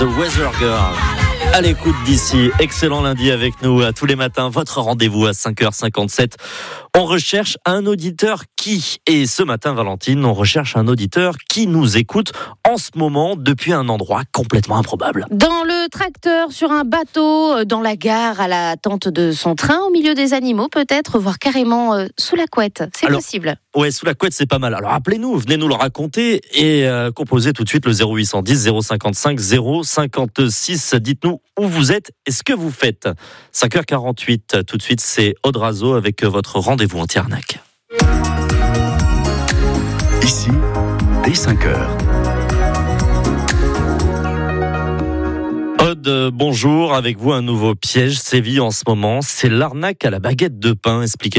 The Weather Girl. À l'écoute d'ici, excellent lundi avec nous tous les matins, votre rendez-vous à 5h57. On recherche un auditeur qui, et ce matin Valentine, on recherche un auditeur qui nous écoute en ce moment depuis un endroit complètement improbable. Dans le tracteur, sur un bateau, dans la gare, à l'attente de son train, au milieu des animaux peut-être, voire carrément sous la couette, c'est possible. Ouais, sous la couette c'est pas mal. Alors appelez-nous, venez nous le raconter et composez tout de suite le 0810 055 056. Dites-nous où vous êtes et ce que vous faites. 5h48, tout de suite c'est Audrazo avec votre rendez-vous anti-arnaque. Ici, dès 5h. Aude, bonjour, avec vous un nouveau piège sévit en ce moment, c'est l'arnaque à la baguette de pain. Expliquez.